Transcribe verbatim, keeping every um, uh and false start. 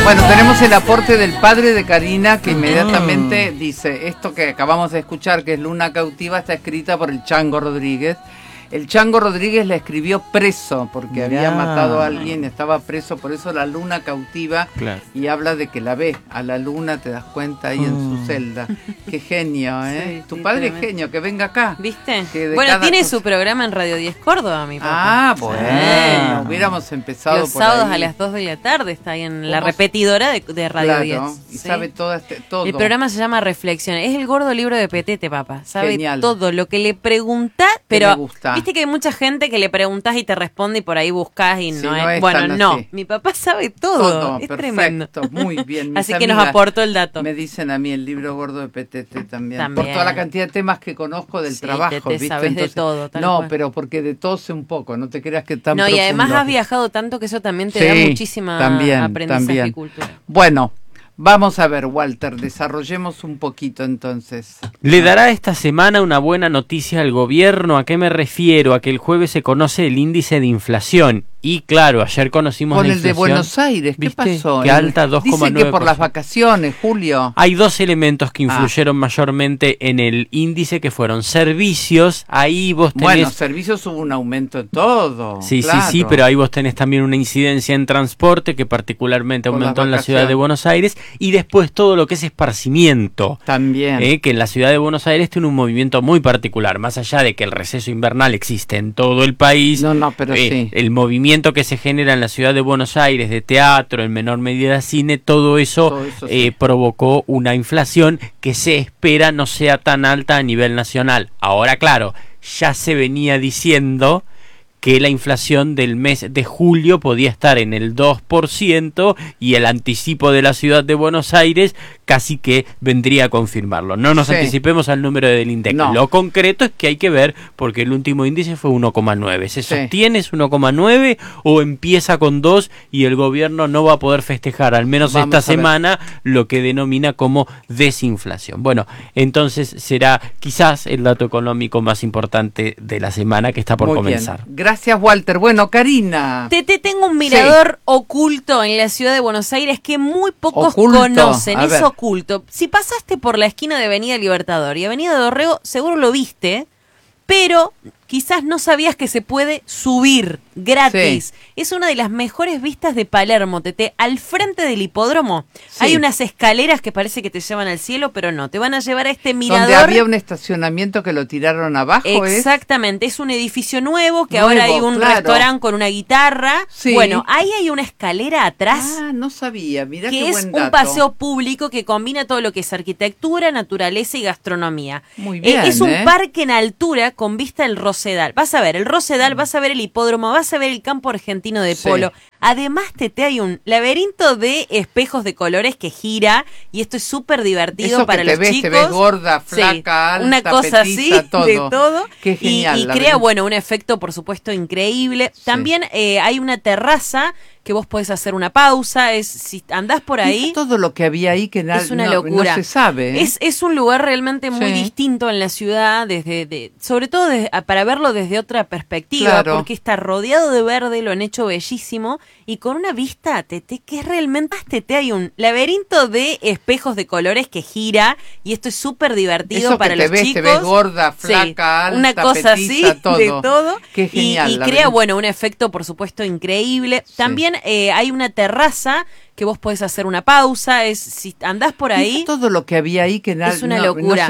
Bueno, tenemos el aporte del padre de Karina, que inmediatamente dice, esto que acabamos de escuchar, que es Luna Cautiva, está escrita por el Chango Rodríguez. El Chango Rodríguez la escribió preso, porque Mirá. había matado a alguien, estaba preso, por eso La Luna Cautiva, claro. Y habla de que la ve a la luna, te das cuenta ahí mm. en su celda. Qué genio, ¿eh? Sí, tu sí, padre es genio, que venga acá. ¿Viste? Bueno, tiene cosa... su programa en Radio diez Córdoba, mi papá. Ah, bueno, ah. hubiéramos empezado Los por sábados ahí. a las dos de la tarde está ahí en la repetidora de, de Radio claro, diez. Y ¿sí? sabe todo, este, todo. El programa se llama Reflexión. Es el gordo libro de Petete, papá. Sabe Genial. todo lo que le preguntás, pero me gusta. Viste que hay mucha gente que le preguntás y te responde y por ahí buscas y sí, no, no es, es bueno, no, así. Mi papá sabe todo, todo es perfecto, tremendo. Muy bien. Así que nos aportó el dato. Me dicen a mí el libro gordo de Petete también, también. por toda la cantidad de temas que conozco del sí, trabajo, te, te ¿viste? sabes Entonces, de todo. Tal no, cual. pero porque de todo sé un poco, no te creas que tan No, profundo. y además has viajado tanto que eso también te sí, da muchísima también, aprendizaje también. y cultura. Bueno, vamos a ver, Walter, desarrollemos un poquito entonces. ¿Le dará esta semana una buena noticia al gobierno? ¿A qué me refiero? A que el jueves se conoce el índice de inflación. Y claro, ayer conocimos Con la el de inflación. Buenos Aires, ¿qué ¿Viste? pasó? Que alta dos coma nueve por ciento. Dice que por las vacaciones, Julio. Hay dos elementos que influyeron ah. mayormente en el índice, que fueron servicios. Ahí vos tenés... Bueno, servicios hubo un aumento en todo. Sí, claro. sí, sí, pero ahí vos tenés también una incidencia en transporte que particularmente por aumentó en la ciudad de Buenos Aires. Y después todo lo que es esparcimiento. También. Eh, que en la ciudad de Buenos Aires tiene un movimiento muy particular. Más allá de que el receso invernal existe en todo el país. No, no, pero eh, sí. El movimiento que se genera en la ciudad de Buenos Aires de teatro, en menor medida cine, todo eso, todo eso eh, sí. provocó una inflación que se espera no sea tan alta a nivel nacional. Ahora, claro, ya se venía diciendo que la inflación del mes de julio podía estar en el dos por ciento y el anticipo de la ciudad de Buenos Aires casi que vendría a confirmarlo. No nos sí. anticipemos al número del INDEC. No. Lo concreto es que hay que ver, porque el último índice fue uno coma nueve. ¿Se sí. sostiene ese uno coma nueve o empieza con dos y el gobierno no va a poder festejar, al menos Vamos esta semana, lo que denomina como desinflación? Bueno, entonces será quizás el dato económico más importante de la semana que está por Muy comenzar. Bien. Gracias, Walter. Bueno, Karina. Te, te tengo un mirador sí. oculto en la ciudad de Buenos Aires que muy pocos oculto. conocen. A es ver. oculto. Si pasaste por la esquina de Avenida Libertador y Avenida Dorrego, seguro lo viste, pero quizás no sabías que se puede subir gratis. Sí. Es una de las mejores vistas de Palermo, Tete. Al frente del hipódromo sí. hay unas escaleras que parece que te llevan al cielo, pero no. Te van a llevar a este mirador. Donde había un estacionamiento que lo tiraron abajo. Exactamente. Es, es un edificio nuevo, que nuevo, ahora hay un claro. restaurante con una guitarra. Sí. Bueno, ahí hay una escalera atrás. Ah, no sabía. Mirá que qué es buen un dato. paseo público que combina todo lo que es arquitectura, naturaleza y gastronomía. Muy bien, eh, es un ¿eh? parque en altura con vista al Rosedal. Vas a ver el Rosedal, vas a ver el hipódromo, vas a ver el campo argentino de sí. polo. Además, Tete, hay un laberinto de espejos de colores que gira y esto es súper divertido Eso para que te los ves, chicos. Te ves gorda, flaca, sí, alta, una cosa petiza, así todo. de todo. Qué genial. Y, y crea, bueno, un efecto, por supuesto, increíble. Sí. También eh, hay una terraza que vos podés hacer una pausa, es si andás por ahí. Todo lo que había ahí que es una no, locura. no se sabe. ¿eh? Es, es un lugar realmente muy sí. distinto en la ciudad, desde, de, sobre todo desde, para verlo desde otra perspectiva, claro. porque está rodeado de verde, lo han hecho bellísimo, y con una vista, Tete, que es realmente, Tete, hay un laberinto de espejos de colores que gira, y esto es súper divertido Eso para que te los ves, chicos. Te ves gorda, flaca, sí, alta, una cosa petiza, así, todo. de todo. Qué genial. Y, y crea, bueno, un efecto, por supuesto, increíble. Sí. También eh, hay una terraza que vos podés hacer una pausa, es si andás por ahí. Todo lo que había ahí que es una no, locura. No se